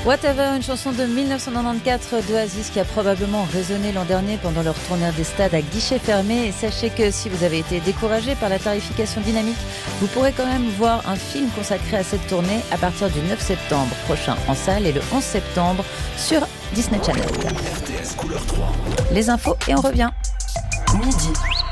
Whatever, une chanson de 1994 d'Oasis qui a probablement résonné l'an dernier pendant leur tournée des stades à guichet fermé. Et sachez que si vous avez été découragé par la tarification dynamique, vous pourrez quand même voir un film consacré à cette tournée à partir du 9 septembre prochain en salle et le 11 septembre sur Disney Channel. RTS Couleur 3. Les infos et on revient. Midi.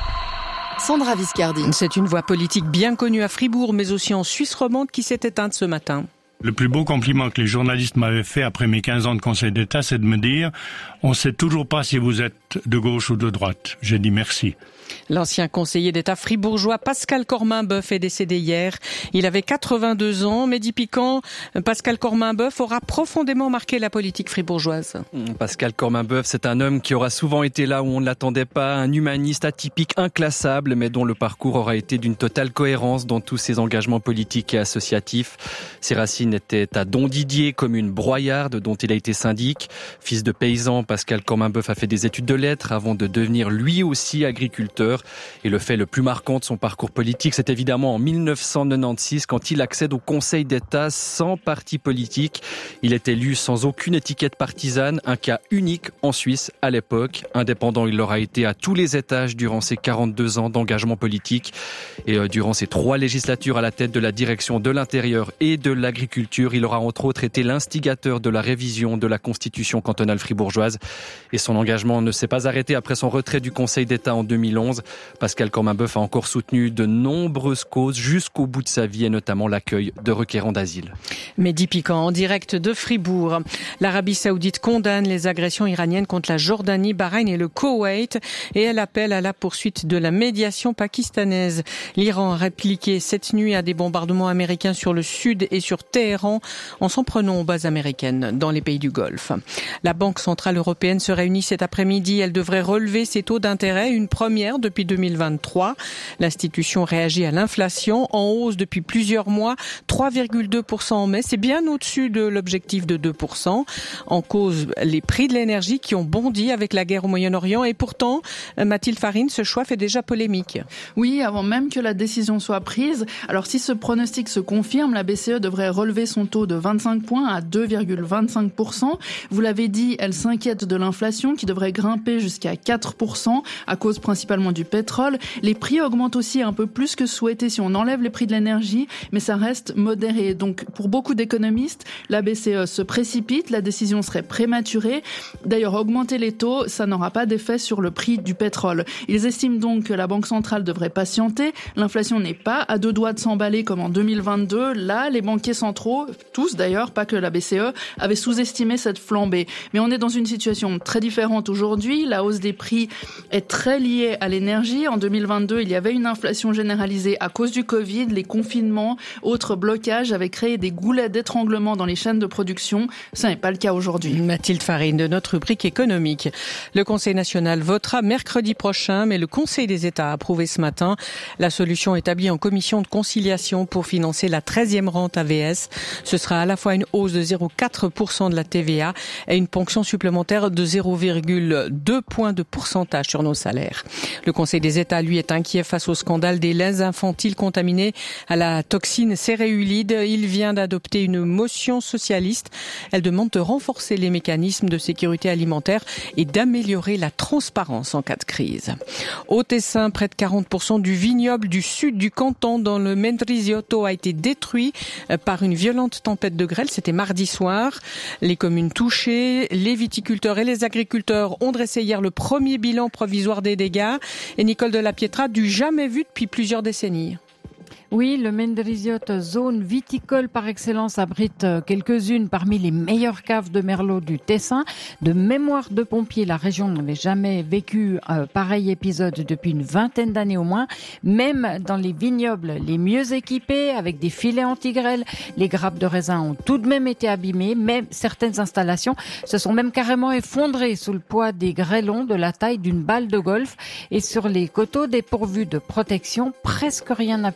Sandra Viscardi. C'est une voix politique bien connue à Fribourg, mais aussi en Suisse romande qui s'est éteinte ce matin. Le plus beau compliment que les journalistes m'avaient fait après mes 15 ans de Conseil d'État, c'est de me dire « On ne sait toujours pas si vous êtes de gauche ou de droite ». J'ai dit merci. L'ancien conseiller d'État fribourgeois Pascal Corminboeuf est décédé hier. Il avait 82 ans. Mehdi Piquant, Pascal Corminboeuf aura profondément marqué la politique fribourgeoise. Pascal Corminboeuf, c'est un homme qui aura souvent été là où on ne l'attendait pas, un humaniste atypique, inclassable, mais dont le parcours aura été d'une totale cohérence dans tous ses engagements politiques et associatifs. Ses racines étaient à Dondidier, commune broyarde dont il a été syndic. Fils de paysan, Pascal Corminboeuf a fait des études de lettres avant de devenir lui aussi agriculteur. Et le fait le plus marquant de son parcours politique, c'est évidemment en 1996 quand il accède au Conseil d'État sans parti politique. Il est élu sans aucune étiquette partisane, un cas unique en Suisse à l'époque. Indépendant, il l'aura été à tous les étages durant ses 42 ans d'engagement politique. Et durant ses 3 législatures à la tête de la direction de l'intérieur et de l'agriculture, il aura entre autres été l'instigateur de la révision de la constitution cantonale fribourgeoise. Et son engagement ne s'est pas arrêté après son retrait du Conseil d'État en 2011. Pascal Corminboeuf a encore soutenu de nombreuses causes jusqu'au bout de sa vie et notamment l'accueil de requérants d'asile. Mehdi Piquant en direct de Fribourg. L'Arabie Saoudite condamne les agressions iraniennes contre la Jordanie, Bahreïn et le Koweït et elle appelle à la poursuite de la médiation pakistanaise. L'Iran a répliqué cette nuit à des bombardements américains sur le sud et sur Téhéran en s'en prenant aux bases américaines dans les pays du Golfe. La Banque centrale européenne se réunit cet après-midi. Elle devrait relever ses taux d'intérêt, une première depuis 2023. L'institution réagit à l'inflation en hausse depuis plusieurs mois, 3,2% en mai. C'est bien au-dessus de l'objectif de 2%. En cause, les prix de l'énergie qui ont bondi avec la guerre au Moyen-Orient. Et pourtant, Mathilde Farine, ce choix fait déjà polémique. Oui, avant même que la décision soit prise. Alors si ce pronostic se confirme, la BCE devrait relever son taux de 25 points à 2,25%. Vous l'avez dit, elle s'inquiète de l'inflation qui devrait grimper jusqu'à 4% à cause principalement du pétrole. Les prix augmentent aussi un peu plus que souhaité si on enlève les prix de l'énergie, mais ça reste modéré. Donc pour beaucoup d'économistes, la BCE se précipite, la décision serait prématurée. D'ailleurs, augmenter les taux, ça n'aura pas d'effet sur le prix du pétrole. Ils estiment donc que la Banque centrale devrait patienter. L'inflation n'est pas à 2 doigts de s'emballer comme en 2022. Là, les banquiers centraux, tous d'ailleurs, pas que la BCE, avaient sous-estimé cette flambée. Mais on est dans une situation très différente aujourd'hui. La hausse des prix est très liée à l'énergie. En 2022, il y avait une inflation généralisée à cause du Covid. Les confinements, autres blocages avaient créé des goulets d'étranglement dans les chaînes de production. Ça n'est pas le cas aujourd'hui. Mathilde Farine de notre rubrique économique. Le Conseil national votera mercredi prochain, mais le Conseil des États a approuvé ce matin la solution établie en commission de conciliation pour financer la 13e rente AVS. Ce sera à la fois une hausse de 0,4% de la TVA et une ponction supplémentaire de 0,2 points de pourcentage sur nos salaires. Le Conseil des États, lui, est inquiet face au scandale des laits infantiles contaminés à la toxine céréulide. Il vient d'adopter une motion socialiste. Elle demande de renforcer les mécanismes de sécurité alimentaire et d'améliorer la transparence en cas de crise. Au Tessin, près de 40% du vignoble du sud du canton dans le Mendrisiotto a été détruit par une violente tempête de grêle. C'était mardi soir. Les communes touchées, les viticulteurs et les agriculteurs ont dressé hier le premier bilan provisoire des dégâts. Et Nicole de la Pietra, du jamais vu depuis plusieurs décennies. Oui, le Mendrisiotto, zone viticole par excellence, abrite quelques-unes parmi les meilleures caves de Merlot du Tessin. De mémoire de pompiers, la région n'avait jamais vécu pareil épisode depuis une vingtaine d'années au moins. Même dans les vignobles les mieux équipés, avec des filets anti-grêle, les grappes de raisin ont tout de même été abîmées. Même certaines installations se sont même carrément effondrées sous le poids des grêlons de la taille d'une balle de golf. Et sur les coteaux dépourvus de protection, presque rien n'a pu être sauvé.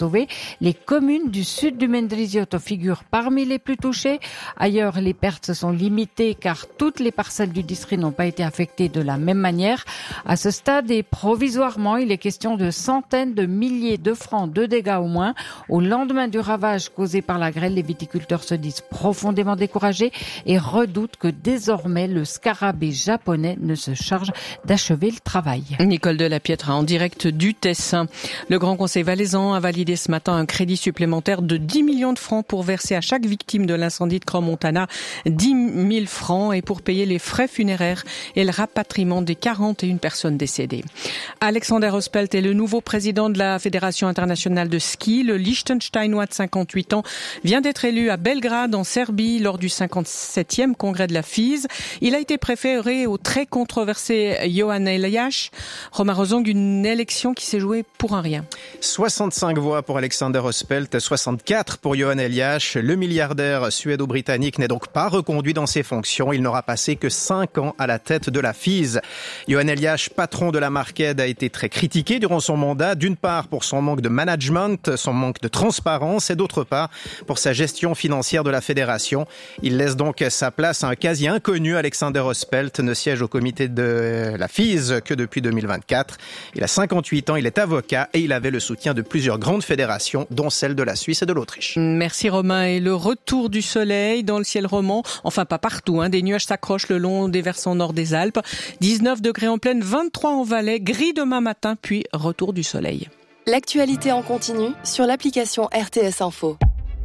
sauvés. Les communes du sud du Mendrisiotto figurent parmi les plus touchées. Ailleurs, les pertes sont limitées car toutes les parcelles du district n'ont pas été affectées de la même manière. À ce stade et provisoirement, il est question de centaines de milliers de francs de dégâts au moins. Au lendemain du ravage causé par la grêle, les viticulteurs se disent profondément découragés et redoutent que désormais le scarabée japonais ne se charge d'achever le travail. Nicole Delapietra en direct du Tessin. Le Grand Conseil valaisan a validé ce matin un crédit supplémentaire de 10 millions de francs pour verser à chaque victime de l'incendie de Crans-Montana 10 000 francs et pour payer les frais funéraires et le rapatriement des 41 personnes décédées. Alexander Ospelt est le nouveau président de la Fédération internationale de ski. Le Liechtensteinois de 58 ans vient d'être élu à Belgrade en Serbie lors du 57e congrès de la FIS. Il a été préféré au très controversé Johan Elias. Romain Rozong, une élection qui s'est jouée pour un rien. 65 voix pour Alexander Ospelt, 64 pour Johan Elias. Le milliardaire suédo-britannique n'est donc pas reconduit dans ses fonctions. Il n'aura passé que 5 ans à la tête de la FIS. Johan Elias, patron de la Marked, a été très critiqué durant son mandat, d'une part pour son manque de management, son manque de transparence et d'autre part pour sa gestion financière de la fédération. Il laisse donc sa place à un quasi inconnu. Alexander Ospelt ne siège au comité de la FIS que depuis 2024. Il a 58 ans, il est avocat et il avait le soutien de plusieurs grandes fédérations, dont celle de la Suisse et de l'Autriche. Merci Romain. Et le retour du soleil dans le ciel roman, enfin pas partout, des nuages s'accrochent le long des versants nord des Alpes. 19 degrés en plaine, 23 en Valais, gris demain matin, puis retour du soleil. L'actualité en continu sur l'application RTS Info.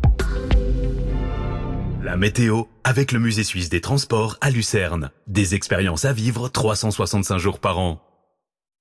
La météo avec le Musée suisse des transports à Lucerne. Des expériences à vivre 365 jours par an.